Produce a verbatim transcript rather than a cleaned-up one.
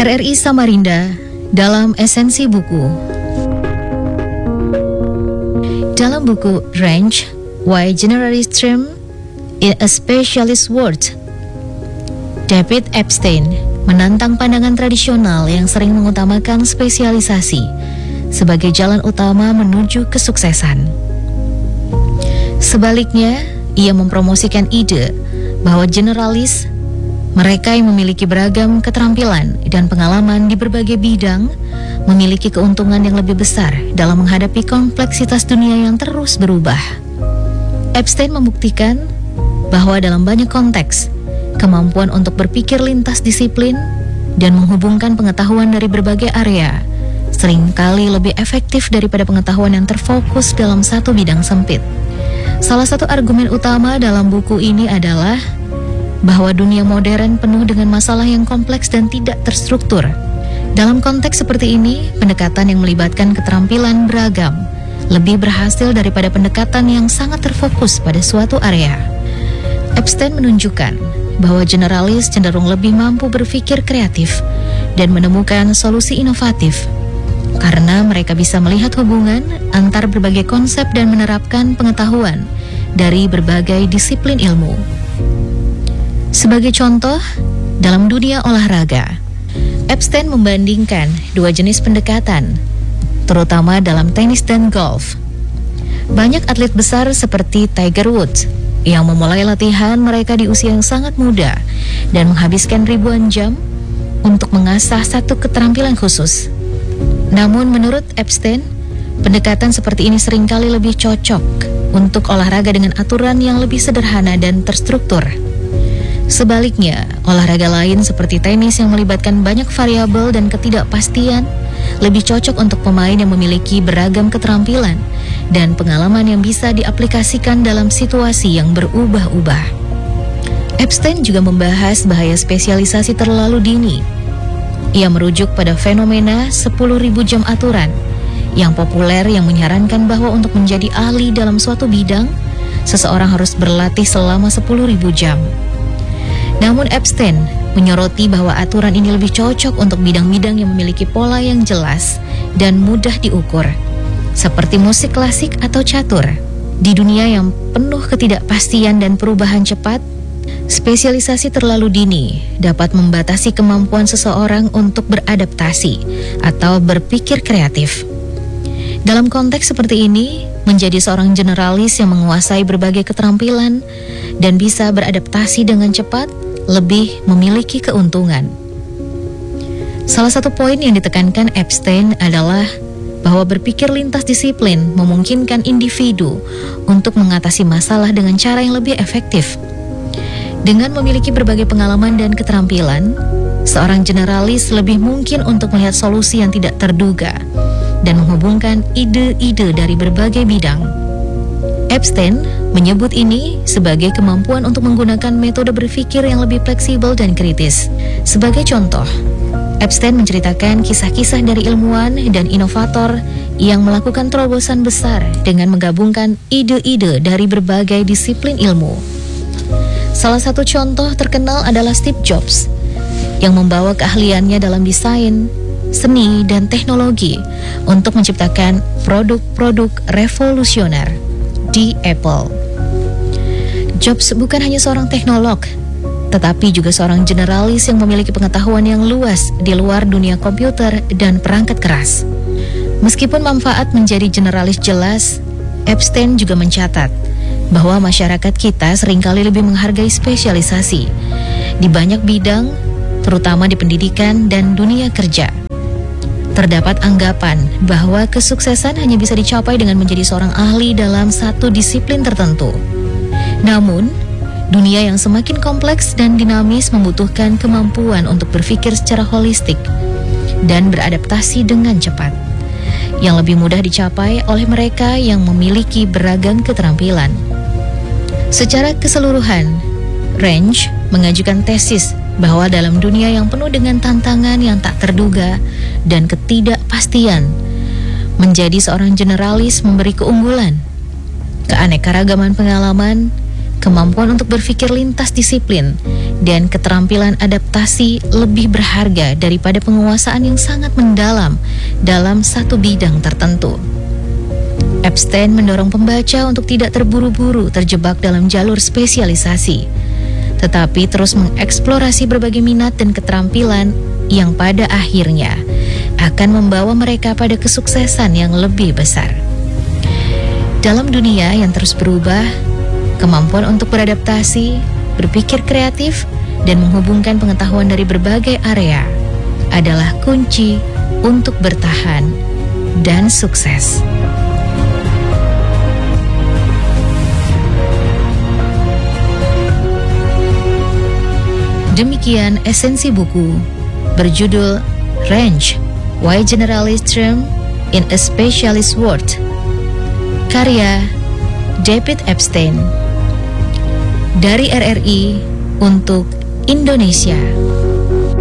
R R I Samarinda dalam esensi buku. Dalam buku Range, Why Generalist Dream in a Specialist World, David Epstein menantang pandangan tradisional yang sering mengutamakan spesialisasi sebagai jalan utama menuju kesuksesan. Sebaliknya, ia mempromosikan ide bahwa generalis, mereka yang memiliki beragam keterampilan dan pengalaman di berbagai bidang, memiliki keuntungan yang lebih besar dalam menghadapi kompleksitas dunia yang terus berubah. Epstein membuktikan bahwa dalam banyak konteks, kemampuan untuk berpikir lintas disiplin dan menghubungkan pengetahuan dari berbagai area seringkali lebih efektif daripada pengetahuan yang terfokus dalam satu bidang sempit. Salah satu argumen utama dalam buku ini adalah bahwa dunia modern penuh dengan masalah yang kompleks dan tidak terstruktur. Dalam konteks seperti ini, pendekatan yang melibatkan keterampilan beragam lebih berhasil daripada pendekatan yang sangat terfokus pada suatu area. Epstein menunjukkan bahwa generalis cenderung lebih mampu berpikir kreatif dan menemukan solusi inovatif karena mereka bisa melihat hubungan antar berbagai konsep dan menerapkan pengetahuan dari berbagai disiplin ilmu. Sebagai contoh, dalam dunia olahraga, Epstein membandingkan dua jenis pendekatan, terutama dalam tenis dan golf. Banyak atlet besar seperti Tiger Woods yang memulai latihan mereka di usia yang sangat muda dan menghabiskan ribuan jam untuk mengasah satu keterampilan khusus. Namun menurut Epstein, pendekatan seperti ini seringkali lebih cocok untuk olahraga dengan aturan yang lebih sederhana dan terstruktur. Sebaliknya, olahraga lain seperti tenis yang melibatkan banyak variabel dan ketidakpastian lebih cocok untuk pemain yang memiliki beragam keterampilan dan pengalaman yang bisa diaplikasikan dalam situasi yang berubah-ubah. Epstein juga membahas bahaya spesialisasi terlalu dini. Ia merujuk pada fenomena sepuluh ribu jam aturan yang populer yang menyarankan bahwa untuk menjadi ahli dalam suatu bidang, seseorang harus berlatih selama sepuluh ribu jam. Namun Epstein menyoroti bahwa aturan ini lebih cocok untuk bidang-bidang yang memiliki pola yang jelas dan mudah diukur, seperti musik klasik atau catur. Di dunia yang penuh ketidakpastian dan perubahan cepat, spesialisasi terlalu dini dapat membatasi kemampuan seseorang untuk beradaptasi atau berpikir kreatif. Dalam konteks seperti ini, menjadi seorang generalis yang menguasai berbagai keterampilan dan bisa beradaptasi dengan cepat lebih memiliki keuntungan. Salah satu poin yang ditekankan Epstein adalah bahwa berpikir lintas disiplin memungkinkan individu untuk mengatasi masalah dengan cara yang lebih efektif. Dengan memiliki berbagai pengalaman dan keterampilan, seorang generalis lebih mungkin untuk melihat solusi yang tidak terduga dan menghubungkan ide-ide dari berbagai bidang. Epstein menyebut ini sebagai kemampuan untuk menggunakan metode berpikir yang lebih fleksibel dan kritis. Sebagai contoh, Epstein menceritakan kisah-kisah dari ilmuwan dan inovator yang melakukan terobosan besar dengan menggabungkan ide-ide dari berbagai disiplin ilmu. Salah satu contoh terkenal adalah Steve Jobs yang membawa keahliannya dalam desain, seni, dan teknologi untuk menciptakan produk-produk revolusioner di Apple. Jobs bukan hanya seorang teknolog, tetapi juga seorang generalis yang memiliki pengetahuan yang luas di luar dunia komputer dan perangkat keras. Meskipun manfaat menjadi generalis jelas, Epstein juga mencatat bahwa masyarakat kita seringkali lebih menghargai spesialisasi di banyak bidang, terutama di pendidikan dan dunia kerja. Terdapat anggapan bahwa kesuksesan hanya bisa dicapai dengan menjadi seorang ahli dalam satu disiplin tertentu. Namun, dunia yang semakin kompleks dan dinamis membutuhkan kemampuan untuk berpikir secara holistik dan beradaptasi dengan cepat, yang lebih mudah dicapai oleh mereka yang memiliki beragam keterampilan. Secara keseluruhan, Range mengajukan tesis bahwa dalam dunia yang penuh dengan tantangan yang tak terduga dan ketidakpastian, menjadi seorang generalis memberi keunggulan, keanekaragaman pengalaman, kemampuan untuk berpikir lintas disiplin, dan keterampilan adaptasi lebih berharga daripada penguasaan yang sangat mendalam dalam satu bidang tertentu. Epstein mendorong pembaca untuk tidak terburu-buru terjebak dalam jalur spesialisasi, tetapi terus mengeksplorasi berbagai minat dan keterampilan yang pada akhirnya akan membawa mereka pada kesuksesan yang lebih besar. Dalam dunia yang terus berubah, kemampuan untuk beradaptasi, berpikir kreatif, dan menghubungkan pengetahuan dari berbagai area adalah kunci untuk bertahan dan sukses. Demikian esensi buku berjudul Range, Why Generalist Term in a Specialist World, karya David Epstein, dari R R I untuk Indonesia.